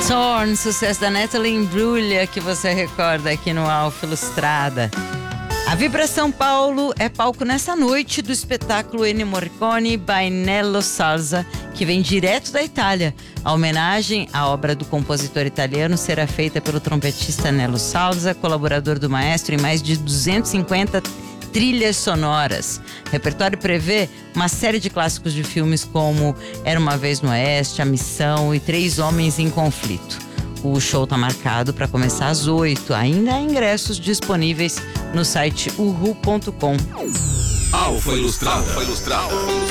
Thorn, sucesso da Natalie Imbruglia, que você recorda aqui no Alfa Ilustrada. A Vibração Paulo é palco nessa noite do espetáculo Ennio Morricone by Nello Salza, que vem direto da Itália. A homenagem à obra do compositor italiano será feita pelo trompetista Nello Salza, colaborador do maestro em mais de 250 trilhas sonoras. O repertório prevê uma série de clássicos de filmes como Era Uma Vez no Oeste, A Missão e Três Homens em Conflito. O show está marcado para começar às 8. Ainda há ingressos disponíveis no site uhu.com. Alfa Ilustrada.